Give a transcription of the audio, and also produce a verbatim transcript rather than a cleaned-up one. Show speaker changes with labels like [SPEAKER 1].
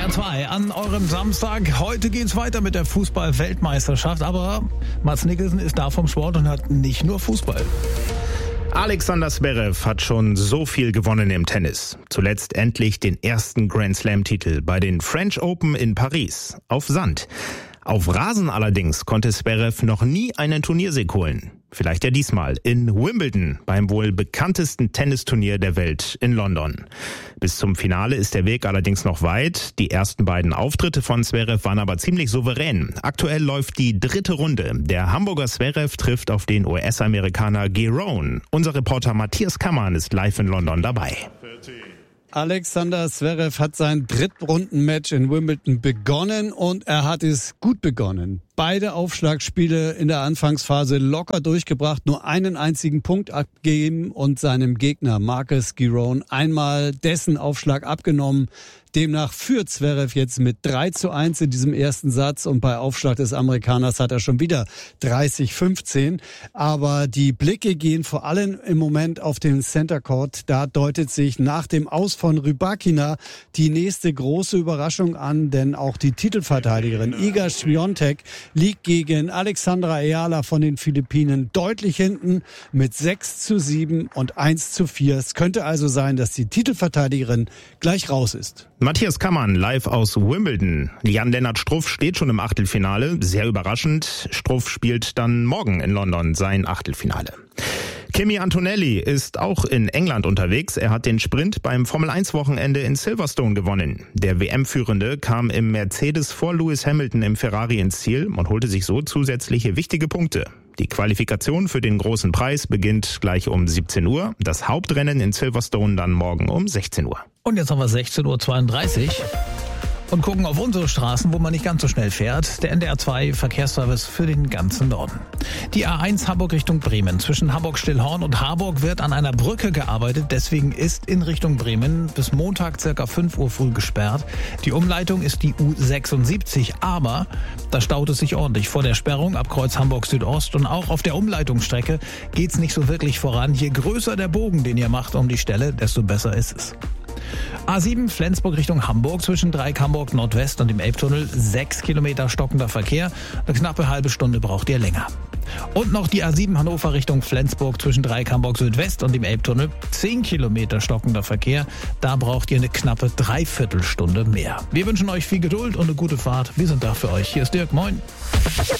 [SPEAKER 1] R zwei an eurem Samstag. Heute geht's weiter mit der Fußball-Weltmeisterschaft, aber Mads Mikkelsen ist da vom Sport und hat nicht nur Fußball.
[SPEAKER 2] Alexander Zverev hat schon so viel gewonnen im Tennis. Zuletzt endlich den ersten Grand-Slam-Titel bei den French Open in Paris. Auf Sand. Auf Rasen allerdings konnte Zverev noch nie einen Turniersieg holen. Vielleicht ja diesmal in Wimbledon, beim wohl bekanntesten Tennisturnier der Welt in London. Bis zum Finale ist der Weg allerdings noch weit. Die ersten beiden Auftritte von Zverev waren aber ziemlich souverän. Aktuell läuft die dritte Runde. Der Hamburger Zverev trifft auf den U S-Amerikaner Giron. Unser Reporter Matthias Kammermann ist live in London dabei.
[SPEAKER 3] Alexander Zverev hat sein Drittrundenmatch in Wimbledon begonnen und er hat es gut begonnen. Beide Aufschlagspiele in der Anfangsphase locker durchgebracht, nur einen einzigen Punkt abgegeben und seinem Gegner Marcus Giron einmal dessen Aufschlag abgenommen. Demnach führt Zverev jetzt mit drei zu eins in diesem ersten Satz und bei Aufschlag des Amerikaners hat er schon wieder dreißig fünfzehn. Aber die Blicke gehen vor allem im Moment auf den Center Court. Da deutet sich nach dem Aus von Rybakina die nächste große Überraschung an, denn auch die Titelverteidigerin Iga Świątek liegt gegen Alexandra Ayala von den Philippinen deutlich hinten mit sechs zu sieben und eins zu vier. Es könnte also sein, dass die Titelverteidigerin gleich raus ist.
[SPEAKER 2] Matthias Kammermann live aus Wimbledon. Jan-Lennart Struff steht schon im Achtelfinale. Sehr überraschend. Struff spielt dann morgen in London sein Achtelfinale. Kimi Antonelli ist auch in England unterwegs. Er hat den Sprint beim Formel eins Wochenende in Silverstone gewonnen. Der W M-Führende kam im Mercedes vor Lewis Hamilton im Ferrari ins Ziel und holte sich so zusätzliche wichtige Punkte. Die Qualifikation für den großen Preis beginnt gleich um siebzehn Uhr. Das Hauptrennen in Silverstone dann morgen um sechzehn Uhr.
[SPEAKER 1] Und jetzt haben wir sechzehn Uhr zweiunddreißig. Und gucken auf unsere Straßen, wo man nicht ganz so schnell fährt. Der N D R zwei Verkehrsservice für den ganzen Norden. Die A eins Hamburg Richtung Bremen. Zwischen Hamburg-Stillhorn und Harburg wird an einer Brücke gearbeitet. Deswegen ist in Richtung Bremen bis Montag circa fünf Uhr früh gesperrt. Die Umleitung ist die U sechsundsiebzig, aber da staut es sich ordentlich. Vor der Sperrung ab Kreuz Hamburg Südost und auch auf der Umleitungsstrecke geht's nicht so wirklich voran. Je größer der Bogen, den ihr macht um die Stelle, desto besser ist es. A sieben Flensburg Richtung Hamburg zwischen Dreieck Hamburg Nordwest und dem Elbtunnel. Sechs Kilometer stockender Verkehr. Eine knappe halbe Stunde braucht ihr länger. Und noch die A sieben Hannover Richtung Flensburg zwischen Dreieck Hamburg Südwest und dem Elbtunnel. Zehn Kilometer stockender Verkehr. Da braucht ihr eine knappe Dreiviertelstunde mehr. Wir wünschen euch viel Geduld und eine gute Fahrt. Wir sind da für euch. Hier ist Dirk. Moin.